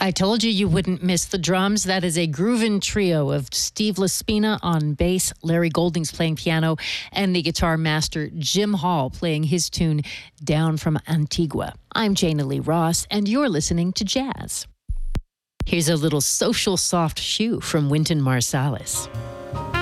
I told you you wouldn't miss the drums. That is a groovin' trio of Steve Laspina on bass, Larry Goldings playing piano, and the guitar master Jim Hall playing his tune Down from Antigua. I'm Jana Lee Ross, and you're listening to Jazz. Here's a little social soft shoe from Wynton Marsalis.